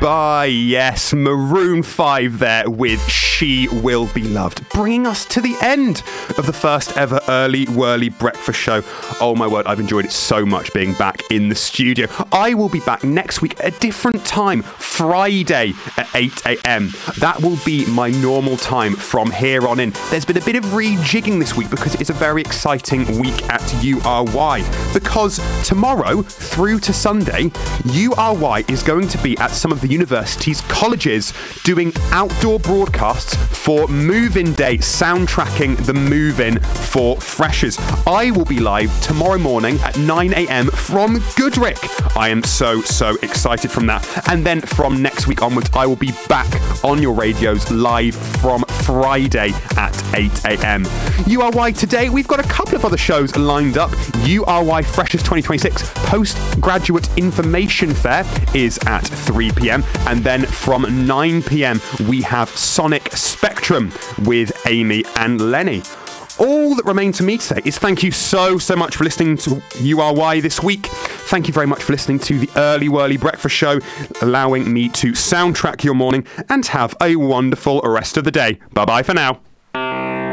goodbye. Yes, Maroon 5 there with She Will Be Loved, bringing us to the end of the first ever Early Whirly Breakfast Show. Oh my word, I've enjoyed it so much being back in the studio. I will be back next week at a different time, Friday at 8 a.m. That will be my normal time from here on in. There's been a bit of rejigging this week because it's a very exciting week at URY. Because tomorrow through to Sunday, URY is going to be at some of the university's colleges doing outdoor broadcasts for Move-In Day, soundtracking the move-in for freshers. I will be live tomorrow morning at 9 a.m. from Goodrick. I am so excited from that. And then from next week onwards, I will be back on your radios live from Friday at 8 a.m. URY today, we've got a couple of other shows lined up. URY Freshers 2026 Postgraduate Information Fair is at 3 p.m. And then from 9 p.m. we have Sonic Spectrum with Amy and Lenny. All that remains for me to say is thank you so much for listening to URY this week. Thank you very much for listening to the Early Whirly Breakfast Show, allowing me to soundtrack your morning, and have a wonderful rest of the day. Bye-bye for now.